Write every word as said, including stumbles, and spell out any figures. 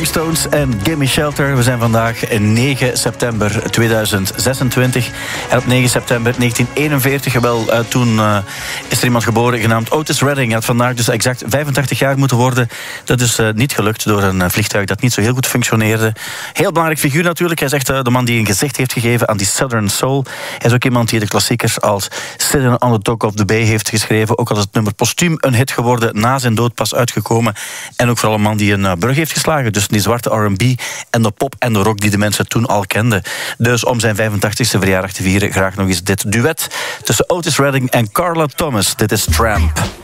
Stones en Gimme Shelter. We zijn vandaag negen september tweeduizend zesentwintig. En op negen september negentien eenenveertig, wel, uh, toen uh, is er iemand geboren genaamd Otis Redding. Hij had vandaag dus exact vijfentachtig jaar moeten worden. Dat is uh, niet gelukt door een uh, vliegtuig dat niet zo heel goed functioneerde. Heel belangrijk figuur natuurlijk. Hij is echt uh, de man die een gezicht heeft gegeven aan die Southern Soul. Hij is ook iemand die de klassiekers als Sitting on the Dock of the Bay heeft geschreven. Ook al is het nummer postuum een hit geworden, na zijn dood pas uitgekomen. En ook vooral een man die een uh, brug heeft geslagen. Dus die zwarte R en B en de pop en de rock die de mensen toen al kenden. Dus om zijn vijfentachtigste verjaardag te vieren, graag nog eens dit duet tussen Otis Redding en Carla Thomas. Dit is Tramp.